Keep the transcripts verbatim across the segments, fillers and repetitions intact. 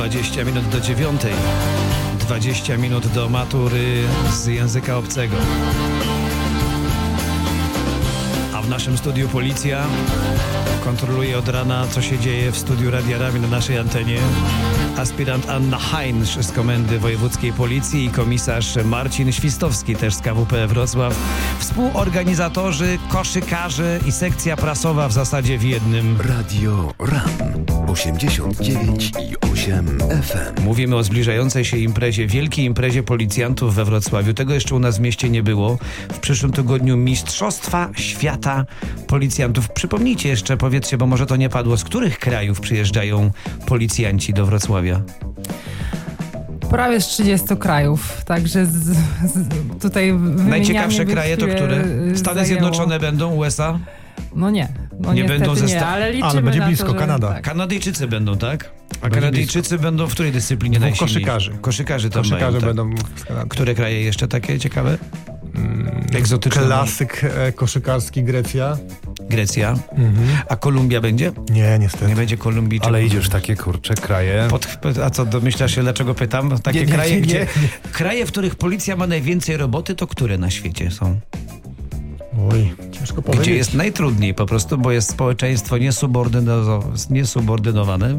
dwadzieścia minut do dziewiątej. dwadzieścia minut do matury z języka obcego. A w naszym studiu policja kontroluje od rana, co się dzieje w studiu Radia Rami na naszej antenie. Aspirant Anna Heinz z Komendy Wojewódzkiej Policji i komisarz Marcin Świstowski, też z K W P Wrocław. Współorganizatorzy, koszykarze i sekcja prasowa w zasadzie w jednym. Radio Ram osiemdziesiąt dziewięć i osiem F M. Mówimy o zbliżającej się imprezie, wielkiej imprezie policjantów we Wrocławiu. Tego jeszcze u nas w mieście nie było. W przyszłym tygodniu Mistrzostwa Świata Policjantów. Przypomnijcie jeszcze, powiedzcie, bo może to nie padło, z których krajów przyjeżdżają policjanci do Wrocławia? Prawie z trzydziestu krajów, także z, z, tutaj najciekawsze kraje to które? Stany zajęło. Zjednoczone będą, U S A? No nie, no nie będą ze nie, sta- ale liczymy ale będzie na blisko, to, że Kanada. tak. Kanadyjczycy będą, tak? A Będzie Kanadyjczycy blisko. będą w której dyscyplinie Dwóch najsilniej? koszykarzy. Koszykarzy tam Koszykarze mają, tak. będą z Kanady. Które kraje jeszcze takie ciekawe? Egzotyczne? Klasyk e, koszykarski Grecja. Grecja. Mhm. A Kolumbia będzie? Nie, niestety. Nie będzie Kolumbii. Ale czy- idziesz w takie, kurcze, kraje. Pod, a co, domyślasz się, dlaczego pytam? Takie Nie, nie, kraje, nie, gdzie... nie. Kraje, w których policja ma najwięcej roboty, to które na świecie są? Oj, ciężko powiedzieć. Gdzie jest najtrudniej po prostu, bo jest społeczeństwo niesubordyno- niesubordynowane.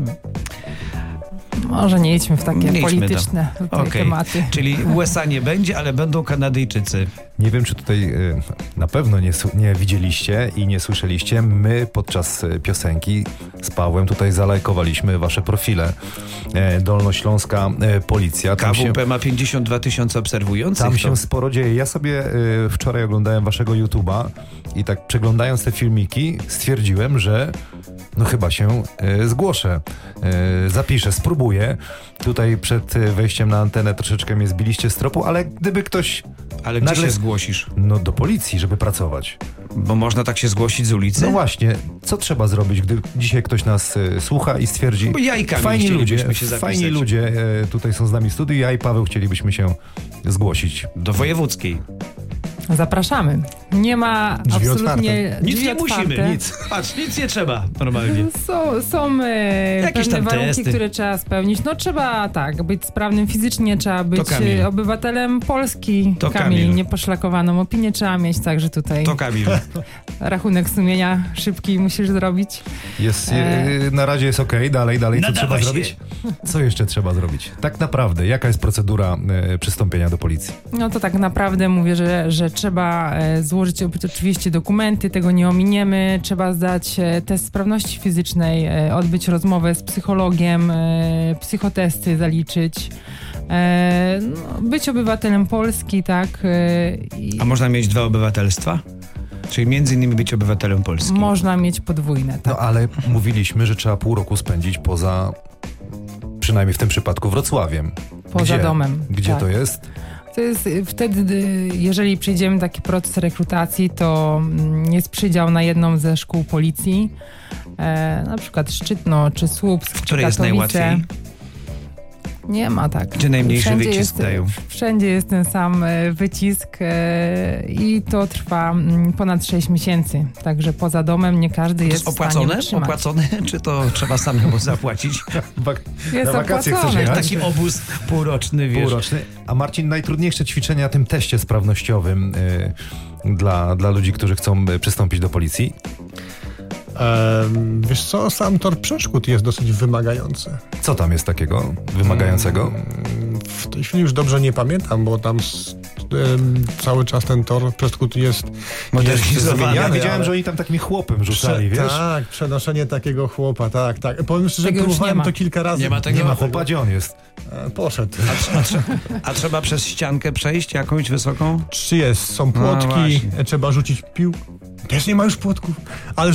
Może nie idźmy w takie Nie idźmy polityczne tutaj Okej. tematy. Czyli U S A nie będzie, ale będą Kanadyjczycy. Nie wiem, czy tutaj y, na pewno nie, su- nie widzieliście i nie słyszeliście. My podczas y, piosenki z Pawłem tutaj zalajkowaliśmy wasze profile. E, Dolnośląska e, Policja. K Tam W się, P ma pięćdziesiąt dwa tysiące obserwujących. tam to- się sporo dzieje. Ja sobie y, wczoraj oglądałem waszego YouTube'a i tak przeglądając te filmiki stwierdziłem, że no chyba się y, zgłoszę. Y, zapiszę, spróbuję. Tutaj przed y, wejściem na antenę troszeczkę mnie zbiliście z tropu, ale gdyby ktoś... Ale gdzie nagle- się zgłosisz? No do policji, żeby pracować. Bo można tak się zgłosić z ulicy? No właśnie, co trzeba zrobić, gdy dzisiaj ktoś nas y, słucha i stwierdzi... Bo jajkami fajni ludzie, chcielibyśmy się zapisać. fajni ludzie y, tutaj są z nami w studiu, ja i Paweł chcielibyśmy się zgłosić. Do wojewódzkiej. Zapraszamy. Nie ma Drzwi absolutnie otwarte. Nic drzwi nie otwarte. musimy, nic. Patrz, nic nie trzeba normalnie. Są, są e, Jakieś pewne tam warunki, testy. które trzeba spełnić. No trzeba tak, być sprawnym fizycznie, trzeba być Kamil. e, obywatelem Polski. To Kamil, Kamil. nieposzlakowaną opinię trzeba mieć, także tutaj To Kamil. rachunek sumienia szybki musisz zrobić. Jest, E. y, na razie jest okej, dalej, dalej, co Nadawa trzeba się. zrobić? Co jeszcze trzeba zrobić? Tak naprawdę, jaka jest procedura y, przystąpienia do policji? No to tak naprawdę mówię, że, że trzeba e, złożyć oczywiście dokumenty, tego nie ominiemy. Trzeba zdać e, test sprawności fizycznej, e, odbyć rozmowę z psychologiem, e, psychotesty zaliczyć. E, no, być obywatelem Polski, tak. E, i A można mieć dwa obywatelstwa? Czyli między innymi być obywatelem polskim. można mieć podwójne, tak. No ale mówiliśmy, że trzeba pół roku spędzić poza, przynajmniej w tym przypadku, Wrocławiem. Poza Gdzie? domem. Gdzie tak. to jest? To jest y, wtedy, y, jeżeli przejdziemy taki proces rekrutacji, to mm, jest przydział na jedną ze szkół policji, e, na przykład Szczytno, czy Słupsk, W której czy jest Katowice. najłatwiej? Nie ma tak. Gdzie najmniejszy Wszędzie wycisk jest, dają? Wszędzie jest ten sam e, wycisk e, i to trwa mm, ponad sześć miesięcy. Także poza domem nie każdy To jest jest w stanie opłacone? wytrzymać. Opłacone? Czy to trzeba samemu zapłacić? Wak- Jest na wakacje chcesz opłacone. jechać? Taki obóz półroczny, wiesz. Półroczny. A Marcin, najtrudniejsze ćwiczenia tym teście sprawnościowym y, dla, dla ludzi, którzy chcą y, przystąpić do policji? Ehm, wiesz co, sam tor przeszkód jest dosyć wymagający. Co tam jest takiego wymagającego? Mm, W tej chwili już dobrze nie pamiętam, bo tam s- em, cały czas ten tor przeszkód jest Modernizowany. jest Ja zmieniany, widziałem, ale- że oni tam takimi chłopem rzucali, Prze- wiesz? Tak, przenoszenie takiego chłopa, tak, tak. Powiem szczerze, Tego już próbowałem nie ma. to kilka razy. Nie ma tego? Nie ma chłopa, gdzie on jest? E, Poszedł. A trzeba przez ściankę przejść jakąś wysoką? Czy jest? Są No płotki, właśnie. e, trzeba rzucić pił. Też nie ma już płotków. Ale